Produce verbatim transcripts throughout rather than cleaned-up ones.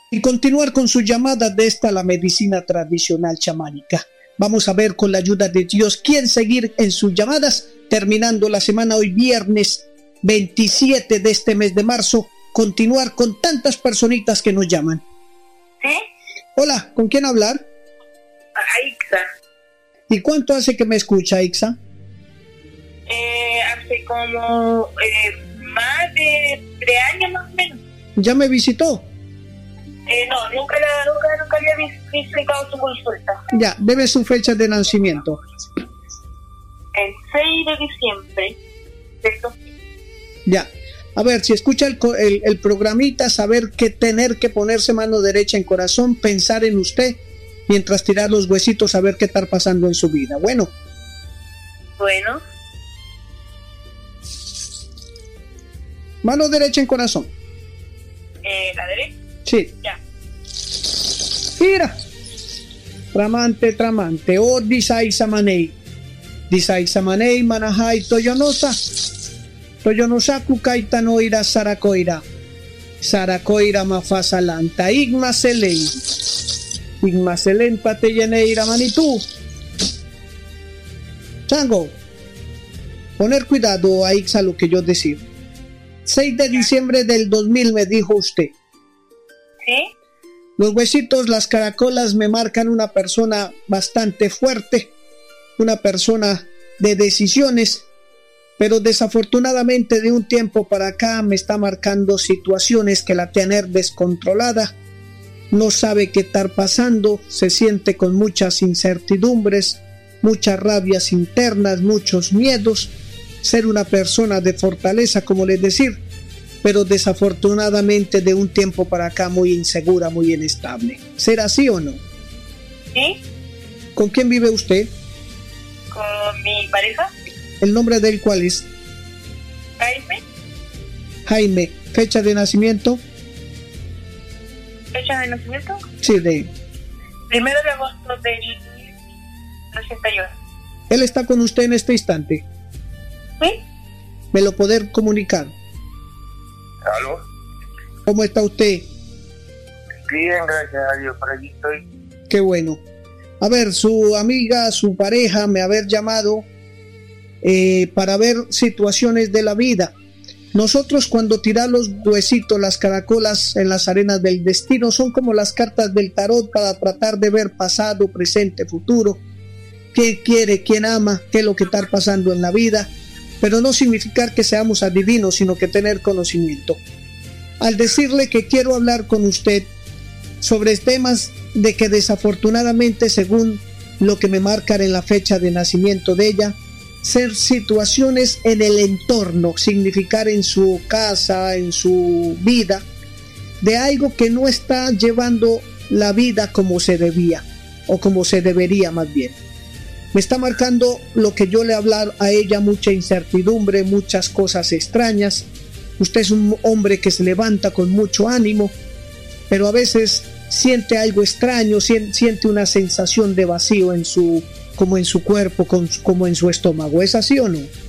y continuar con sus llamadas de esta la medicina tradicional chamánica. Vamos a ver con la ayuda de Dios quién seguir en sus llamadas, terminando la semana hoy viernes veintisiete de este mes de marzo, continuar con tantas personitas que nos llaman. ¿Sí? Hola, ¿con quién hablar? Aixa. ¿Y cuánto hace que me escucha, Aixa? Eh, hace como eh, más de tres años más o menos. ¿Ya me visitó? Eh, no, nunca, la, nunca, nunca había vis- visitado su consulta. Ya, debe su fecha de nacimiento. El seis de diciembre del dos mil. Ya. A ver, si escucha el, el, el programita, saber que tener que ponerse mano derecha en corazón, pensar en usted, mientras tirar los huesitos, saber qué está pasando en su vida. Bueno. Bueno. Mano derecha en corazón. Eh, ¿La derecha? Sí. Ya. Mira. Tramante, tramante. O disay samanei. Disay samanei manahai toyonosa. Toyonosaku kaita no ira sarakoira. Sarakoira mafasalanta. Igma selei. Igma selen pateyeneira manitú. Chango. Poner cuidado a Ixa lo que yo decía. seis de diciembre del dos mil me dijo usted. ¿Sí? Los huesitos, las caracolas me marcan una persona bastante fuerte, una persona de decisiones, pero desafortunadamente de un tiempo para acá me está marcando situaciones que la tener descontrolada, no sabe qué estar pasando, se siente con muchas incertidumbres, muchas rabias internas, muchos miedos, ser una persona de fortaleza, como les decir, pero desafortunadamente de un tiempo para acá muy insegura, muy inestable. ¿Será así o no? ¿Sí? ¿Con quién vive usted? Con mi pareja. ¿El nombre del cuál es? Jaime. Jaime. ¿Fecha de nacimiento? ¿Fecha de nacimiento? Sí, de... Primero de agosto del ochenta y uno. Él está con usted en este instante. ¿Sí? ¿Me lo poder comunicar? ¿Aló? ¿Cómo está usted? Bien, gracias a Dios, por allí estoy. Qué bueno. A ver, su amiga, su pareja me haber llamado eh, para ver situaciones de la vida. Nosotros cuando tiramos los huesitos, las caracolas en las arenas del destino, son como las cartas del tarot para tratar de ver pasado, presente, futuro, qué quiere, quién ama, qué es lo que está pasando en la vida, pero no significar que seamos adivinos, sino que tener conocimiento. Al decirle que quiero hablar con usted sobre temas de que desafortunadamente, según lo que me marcan en la fecha de nacimiento de ella, ser situaciones en el entorno, significar en su casa, en su vida, de algo que no está llevando la vida como se debía, o como se debería más bien. Me está marcando lo que yo le hablar a ella, mucha incertidumbre, muchas cosas extrañas. Usted es un hombre que se levanta con mucho ánimo, pero a veces siente algo extraño, siente una sensación de vacío en su, como en su cuerpo, como en su estómago. ¿Es así o no? Sí.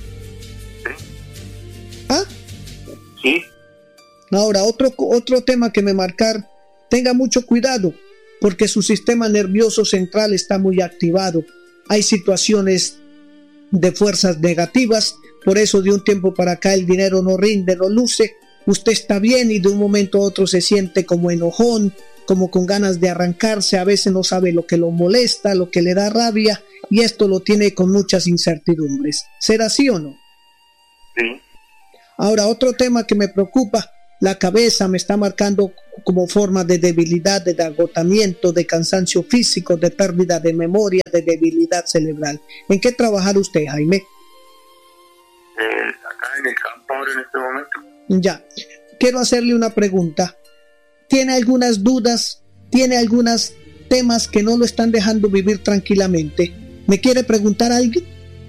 ¿Ah? Sí. Ahora, otro, otro tema que me marcar, tenga mucho cuidado, porque su sistema nervioso central está muy activado. Hay situaciones de fuerzas negativas, por eso de un tiempo para acá el dinero no rinde, no luce. Usted está bien y de un momento a otro se siente como enojón, como con ganas de arrancarse, a veces no sabe lo que lo molesta, lo que le da rabia, y esto lo tiene con muchas incertidumbres. ¿Será así o no? Sí. Ahora, otro tema que me preocupa, la cabeza me está marcando como forma de debilidad, de agotamiento, de cansancio físico, de pérdida de memoria, de debilidad cerebral. ¿En qué trabajar usted, Jaime? Eh, acá en el campo ahora en este momento. Ya. Quiero hacerle una pregunta. ¿Tiene algunas dudas? ¿Tiene algunos temas que no lo están dejando vivir tranquilamente? ¿Me quiere preguntar algo?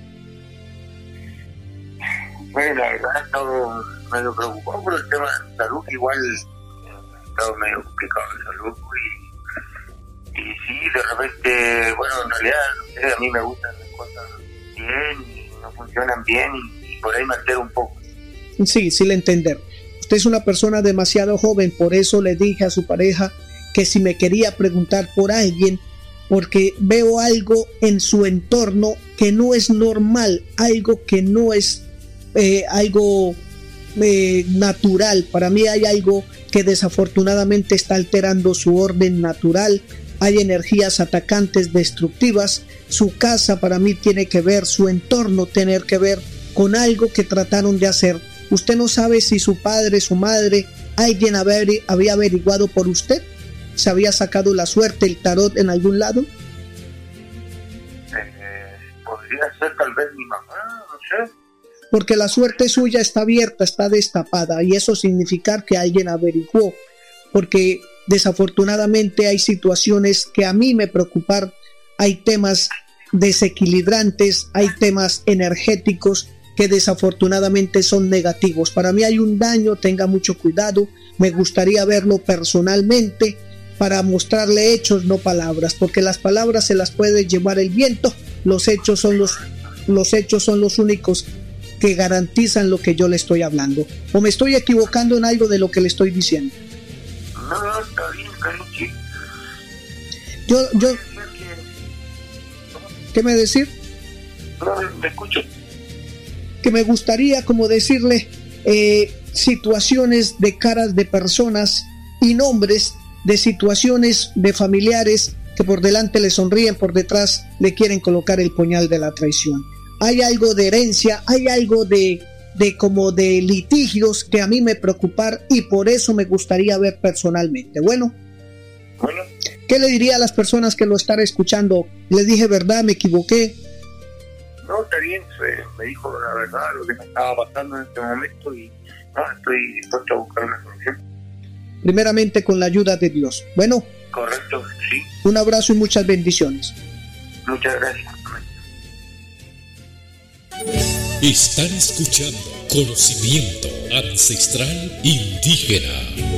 Bueno, la verdad he estado medio preocupado por el tema de salud, igual he estado medio complicado de salud y, y sí, de repente, bueno, en realidad, no sé, a mí me gustan las cosas bien y no funcionan bien y, y por ahí me altero un poco. Sí, sí le entender. Usted es una persona demasiado joven, por eso le dije a su pareja que si me quería preguntar por alguien, porque veo algo en su entorno que no es normal, algo que no es eh, algo eh, natural. Para mí hay algo que desafortunadamente está alterando su orden natural. Hay energías atacantes, destructivas. Su casa para mí tiene que ver, su entorno tener que ver con algo que trataron de hacer. Usted no sabe si su padre, su madre, alguien había, había averiguado por usted, se había sacado la suerte, el tarot en algún lado. Eh, podría ser tal vez mi mamá, no sé. Porque la suerte suya está abierta, está destapada, y eso significa que alguien averiguó, porque desafortunadamente hay situaciones que a mí me preocupan, hay temas desequilibrantes, hay temas energéticos que desafortunadamente son negativos. Para mí hay un daño, tenga mucho cuidado, me gustaría verlo personalmente para mostrarle hechos, no palabras, porque las palabras se las puede llevar el viento, los hechos son los, los hechos son los únicos que garantizan lo que yo le estoy hablando. ¿O me estoy equivocando en algo de lo que le estoy diciendo? No, no, está bien, Caruchi. Yo, yo... ¿Qué me decir? No, me escucho. Que me gustaría como decirle eh, situaciones de caras de personas y nombres de situaciones de familiares que por delante le sonríen, por detrás le quieren colocar el puñal de la traición. Hay algo de herencia, hay algo de, de como de litigios que a mí me preocupan y por eso me gustaría ver personalmente. Bueno, bueno. ¿Qué le diría a las personas que lo están escuchando? ¿Le dije verdad? ¿Me equivoqué? No, está bien, me dijo la verdad, lo que me estaba pasando en este momento y no, estoy dispuesto a buscar una solución. Primeramente con la ayuda de Dios. Bueno. Correcto, sí. Un abrazo y muchas bendiciones. Muchas gracias. Están escuchando Conocimiento Ancestral Indígena.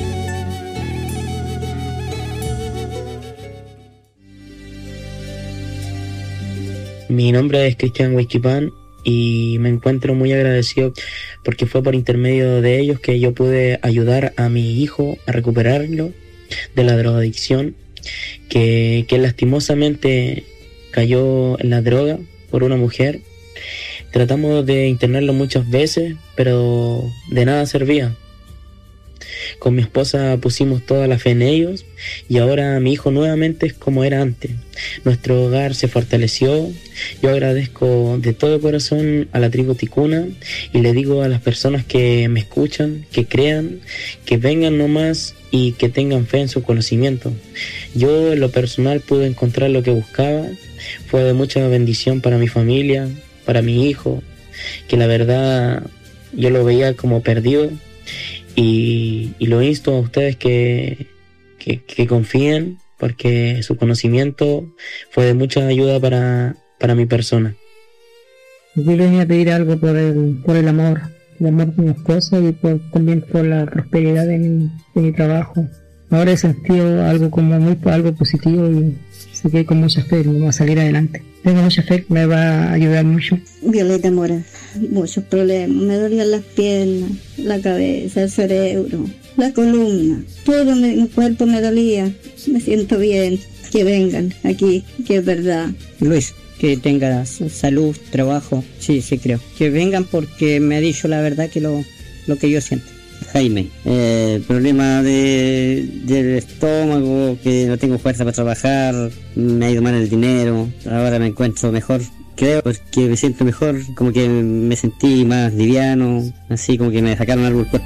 Mi nombre es Cristian Huichipán y me encuentro muy agradecido porque fue por intermedio de ellos que yo pude ayudar a mi hijo a recuperarlo de la drogadicción, que, que lastimosamente cayó en la droga por una mujer. Tratamos de internarlo muchas veces, pero de nada servía. Con mi esposa pusimos toda la fe en ellos y ahora mi hijo nuevamente es como era antes. Nuestro hogar se fortaleció. Yo agradezco de todo corazón a la tribu ticuna y le digo a las personas que me escuchan, que crean, que vengan nomás y que tengan fe en su conocimiento. Yo en lo personal pude encontrar lo que buscaba. Fue de mucha bendición para mi familia, para mi hijo, que la verdad yo lo veía como perdido. Y, y lo insto a ustedes que, que, que confíen, porque su conocimiento fue de mucha ayuda para, para mi persona. Yo le venía a pedir algo por el, por el amor, el amor de mi esposa y por, también por la prosperidad de mi, de mi trabajo. Ahora he sentido algo como muy algo positivo y sé que con mucha fe me va a salir adelante. Tengo mucha fe que me va a ayudar mucho. Violeta Mora, muchos problemas. Me dolían las piernas, la cabeza, el cerebro, la columna. Todo mi, mi cuerpo me dolía. Me siento bien. Que vengan aquí, que es verdad. Luis, que tenga salud, trabajo. Sí, sí creo. Que vengan porque me ha dicho la verdad que lo, lo que yo siento. Jaime, eh, problema de, del estómago, que no tengo fuerza para trabajar, me ha ido mal el dinero, ahora me encuentro mejor, creo, porque me siento mejor, como que me sentí más liviano, así como que me sacaron algo del cuerpo.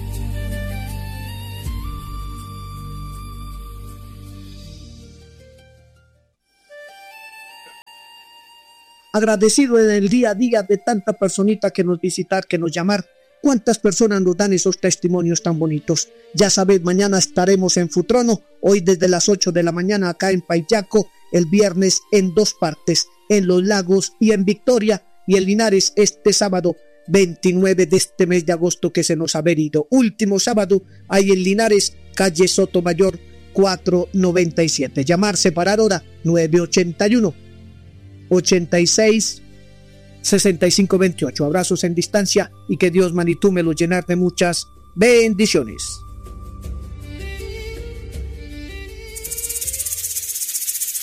Agradecido en el día a día de tanta personita que nos visitar, que nos llamar. ¿Cuántas personas nos dan esos testimonios tan bonitos? Ya sabes, mañana estaremos en Futrono, hoy desde las ocho de la mañana acá en Payaco, el viernes en dos partes, en Los Lagos y en Victoria, y en Linares este sábado veintinueve de este mes de agosto que se nos ha venido. Último sábado, ahí en Linares, calle Sotomayor cuatrocientos noventa y siete. Llamar, separar hora nueve ochenta y uno, ochenta y seis, sesenta y cinco veintiocho. Abrazos en distancia y que Dios, Manitú, me lo llenar de muchas bendiciones.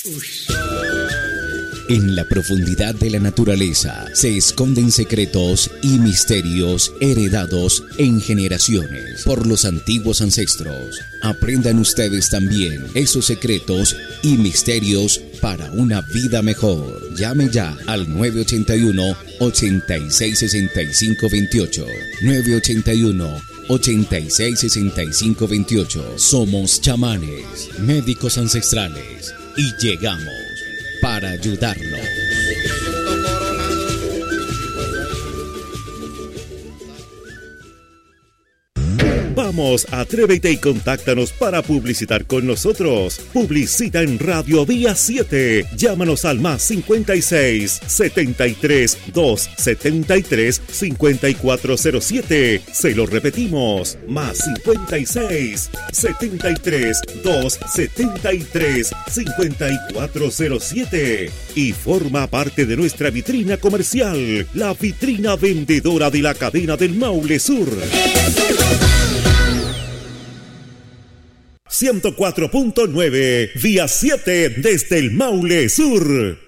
En la profundidad de la naturaleza se esconden secretos y misterios heredados en generaciones por los antiguos ancestros. Aprendan ustedes también esos secretos y misterios para una vida mejor. Llame ya al nueve ochenta y uno, ochenta y seis, sesenta y cinco veintiocho. nueve ochenta y uno, ochenta y seis, sesenta y cinco veintiocho. Somos chamanes, médicos ancestrales y llegamos para ayudarlo. Vamos, atrévete y contáctanos para publicitar con nosotros. Publicita en Radio Vía siete. Llámanos al más cincuenta y seis, setenta y tres, doscientos setenta y tres, cincuenta y cuatro cero siete. Se lo repetimos, más cincuenta y seis, setenta y tres, doscientos setenta y tres, cincuenta y cuatro cero siete. Y forma parte de nuestra vitrina comercial, la vitrina vendedora de la cadena del Maule Sur. ciento cuatro punto nueve, Vía siete desde el Maule Sur.